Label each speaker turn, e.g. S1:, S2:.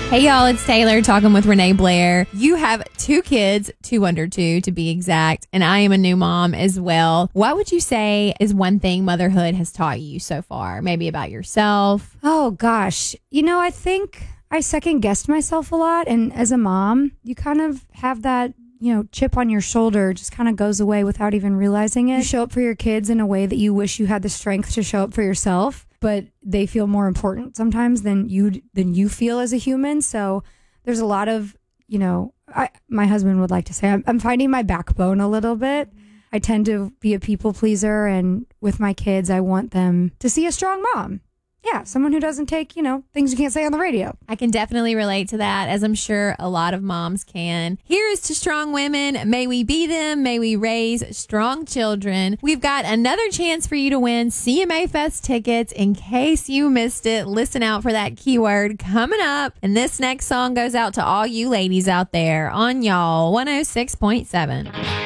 S1: Hey y'all, it's Taylor talking with Renee Blair. You have 2 kids, 2 under 2 to be exact, and I am a new mom as well. What would you say is one thing motherhood has taught you so far? Maybe about yourself?
S2: Oh gosh. I think I second guessed myself a lot, and as a mom, you kind of have that chip on your shoulder just kind of goes away without even realizing it. You show up for your kids in a way that you wish you had the strength to show up for yourself, but they feel more important sometimes than you feel as a human. So there's a lot of, my husband would like to say, I'm finding my backbone a little bit. I tend to be a people pleaser, and with my kids, I want them to see a strong mom. Yeah, someone who doesn't take, things you can't say on the radio.
S1: I can definitely relate to that, as I'm sure a lot of moms can. Here is to strong women. May we be them. May we raise strong children. We've got another chance for you to win CMA Fest tickets. In case you missed it, listen out for that keyword coming up. And this next song goes out to all you ladies out there on y'all 106.7.